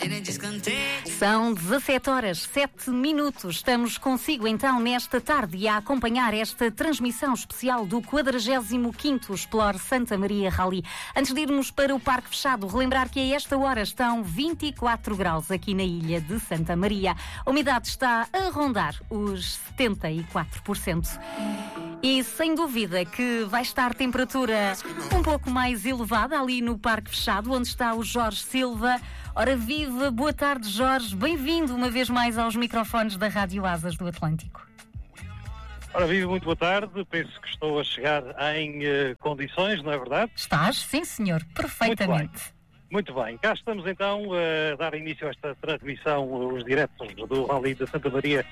São 17 horas, 7 minutos. Estamos consigo então nesta tarde a acompanhar esta transmissão especial do 45º Explore Santa Maria Rally. Antes de irmos para o Parque Fechado, relembrar que a esta hora estão 24 graus aqui na ilha de Santa Maria. A umidade está a rondar os 74%. E sem dúvida que vai estar temperatura um pouco mais elevada ali no Parque Fechado, onde está o Jorge Silva. Ora viva, boa tarde Jorge, bem-vindo uma vez mais aos microfones da Rádio Asas do Atlântico. Ora viva, muito boa tarde, penso que estou a chegar em condições, não é verdade? Estás? Sim senhor, perfeitamente. Muito bem, cá estamos então a dar início a esta transmissão, os diretos do Rally de Santa Maria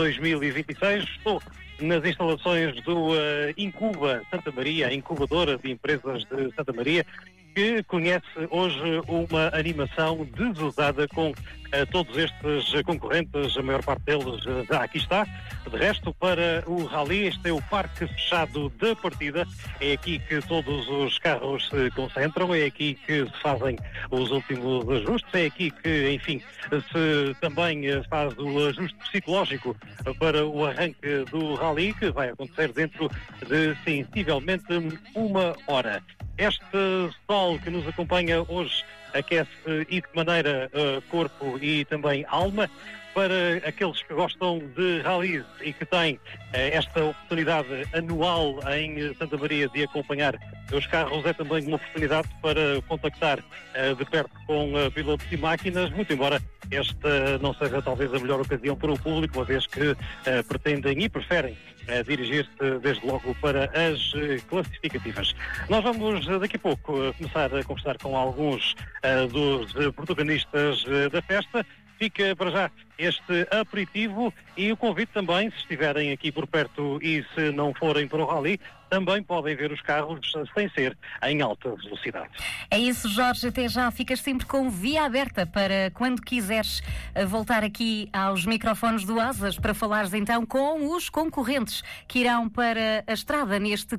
2026. Estou nas instalações do Incuba Santa Maria, a incubadora de empresas de Santa Maria, que conhece hoje uma animação desusada com todos estes concorrentes, a maior parte deles já aqui está. De resto, para o Rally, este é o parque fechado da partida, é aqui que todos os carros se concentram, é aqui que se fazem os últimos ajustes, é aqui que, enfim, se também faz o ajuste psicológico para o arranque do Rally, que vai acontecer dentro de, sensivelmente, uma hora. Este sol que nos acompanha hoje aquece e de que maneira corpo e também alma. Para aqueles que gostam de rallies e que têm esta oportunidade anual em Santa Maria de acompanhar os carros, é também uma oportunidade para contactar de perto com pilotos e máquinas, muito embora esta não seja talvez a melhor ocasião para o público, uma vez que pretendem e preferem dirigir-se desde logo para as classificativas. Nós vamos daqui a pouco começar a conversar com alguns dos protagonistas da festa. Fica para já este aperitivo e o convite também, se estiverem aqui por perto e se não forem para o Rally, também podem ver os carros sem ser em alta velocidade. É isso, Jorge, até já. Ficas sempre com via aberta para quando quiseres voltar aqui aos microfones do Asas para falares então com os concorrentes que irão para a estrada neste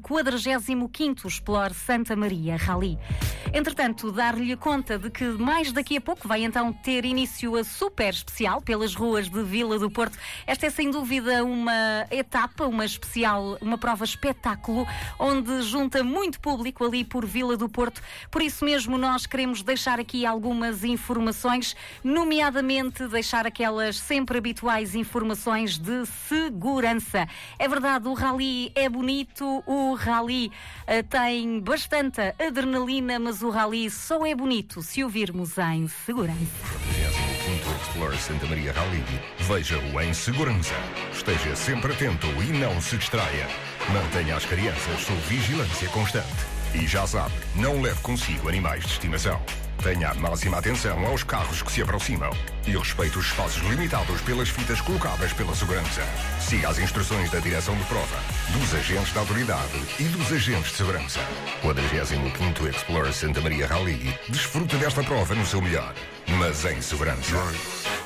45º Explore Santa Maria Rally. Entretanto, dar-lhe conta de que mais daqui a pouco vai então ter início a super especial pelas ruas de Vila do Porto. Esta é sem dúvida uma etapa, uma prova espetáculo, onde junta muito público ali por Vila do Porto. Por isso mesmo nós queremos deixar aqui algumas informações, nomeadamente deixar aquelas sempre habituais informações de segurança. É verdade, o Rally é bonito, o Rally tem bastante adrenalina, mas o Rally só é bonito se o virmos em segurança. Explore Santa Maria Rally. Veja-o em segurança. Esteja sempre atento e não se distraia. Mantenha as crianças sob vigilância constante. E já sabe, não leve consigo animais de estimação. Tenha a máxima atenção aos carros que se aproximam e respeite os espaços limitados pelas fitas colocadas pela segurança. Siga as instruções da direção de prova, dos agentes da autoridade e dos agentes de segurança. 45º Explore Santa Maria Rally. Desfruta desta prova no seu melhor, mas em segurança.